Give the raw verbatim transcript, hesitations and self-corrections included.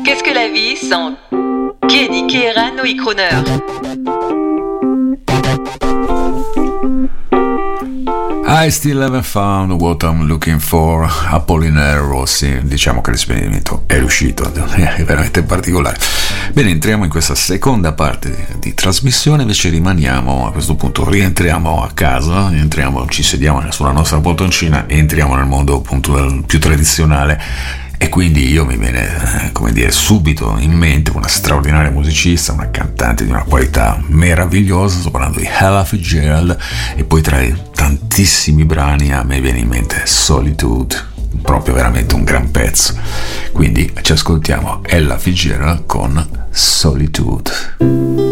Qu'est-ce que la vie sans Kenny Kerano y Croner? I still haven't found what I'm looking for. Apollinaire Rossi, diciamo che l'esperimento è riuscito, è veramente particolare. Bene, entriamo in questa seconda parte di, di trasmissione, invece rimaniamo a questo punto, rientriamo a casa, entriamo, ci sediamo sulla nostra poltroncina e entriamo nel mondo appunto del, più tradizionale. E quindi io mi viene, come dire, subito in mente una straordinaria musicista, una cantante di una qualità meravigliosa. Sto parlando di Ella Fitzgerald, e poi tra i tantissimi brani a me viene in mente Solitude, proprio veramente un gran pezzo. Quindi ci ascoltiamo Ella Fitzgerald con Solitude.